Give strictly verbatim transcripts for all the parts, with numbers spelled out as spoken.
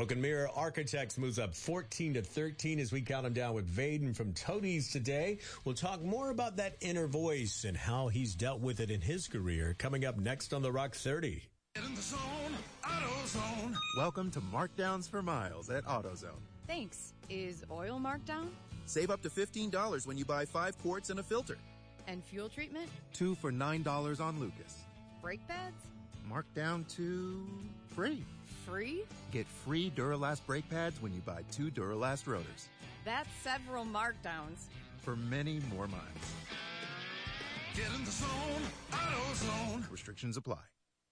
Broken Mirror Architects moves up fourteen to thirteen as we count him down with Vaden from Toadies today. We'll talk more about that inner voice and how he's dealt with it in his career coming up next on the Rock thirty. Get in the zone, AutoZone. Welcome to Markdowns for Miles at AutoZone. Thanks. Is oil marked down? Save up to fifteen dollars when you buy five quarts and a filter. And fuel treatment? Two for nine dollars on Lucas. Brake pads? Marked down to free. Free? Get free Duralast brake pads when you buy two Duralast rotors. That's several markdowns. For many more miles. Get in the zone, AutoZone. Restrictions apply.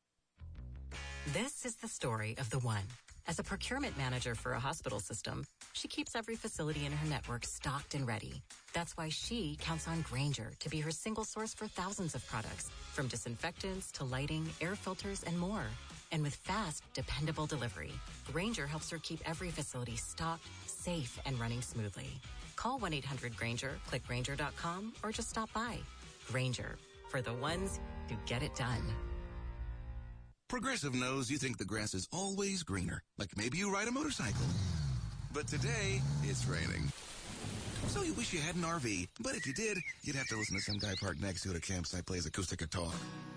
This is the story of the one. As a procurement manager for a hospital system, she keeps every facility in her network stocked and ready. That's why she counts on Grainger to be her single source for thousands of products, from disinfectants to lighting, air filters, and more. And with fast, dependable delivery, Grainger helps her keep every facility stocked, safe, and running smoothly. Call one eight hundred Grainger, click Grainger dot com, or just stop by. Grainger, for the ones who get it done. Progressive knows you think the grass is always greener, like maybe you ride a motorcycle. But today, it's raining. So you wish you had an R V, but if you did, you'd have to listen to some guy parked next to you at a campsite plays acoustic guitar.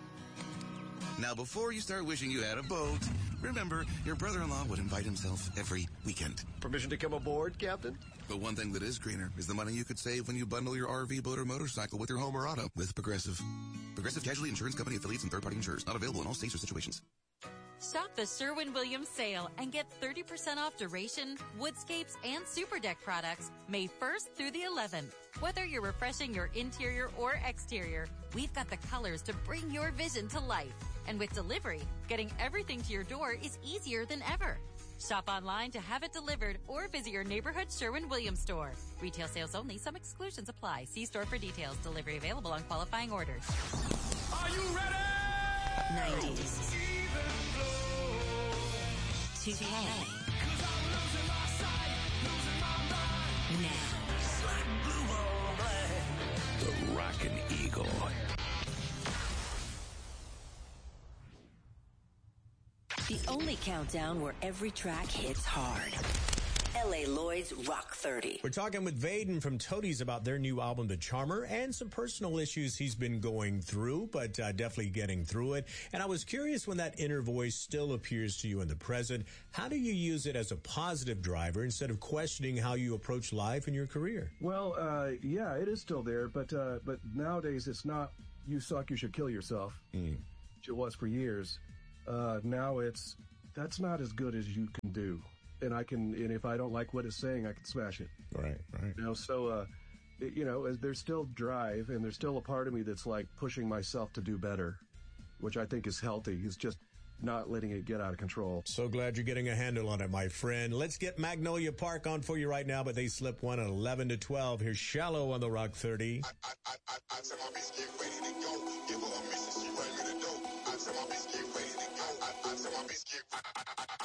Now, before you start wishing you had a boat, remember, your brother-in-law would invite himself every weekend. Permission to come aboard, Captain? But one thing that is greener is the money you could save when you bundle your R V, boat, or motorcycle with your home or auto with Progressive. Progressive Casualty Insurance Company affiliates and third-party insurers. Not available in all states or situations. Shop the Sherwin-Williams sale and get thirty percent off Duration, Woodscapes, and Super Deck products May first through the eleventh. Whether you're refreshing your interior or exterior, we've got the colors to bring your vision to life. And with delivery, getting everything to your door is easier than ever. Shop online to have it delivered or visit your neighborhood Sherwin-Williams store. Retail sales only. Some exclusions apply. See store for details. Delivery available on qualifying orders. Are you ready? nineties. two K. Now. The Rockin' Eagle. The only countdown where every track hits hard. L A Lloyd's Rock thirty. We're talking with Vaden from Toadies about their new album, The Charmer, and some personal issues he's been going through, but uh, definitely getting through it. And I was curious, when that inner voice still appears to you in the present, how do you use it as a positive driver instead of questioning how you approach life and your career? Well, uh, yeah, it is still there, but uh, but nowadays it's not, you suck, you should kill yourself, mm. which it was for years. Uh, now it's, that's not as good as you can do. And I can, and if I don't like what it's saying, I can smash it. Right, right. You know, so, uh, it, you know, there's still drive, and there's still a part of me that's like pushing myself to do better, which I think is healthy. It's just not letting it get out of control. So glad you're getting a handle on it, my friend. Let's get Magnolia Park on for you right now, but they slip one at eleven to twelve. Here's Shallow on the Rock thirty. I, I, I, I, I tell my bitch get ready to go. Give her a mission, she ready to go. I tell my bitch get ready to go. I, I tell my bitch get. I, I, I,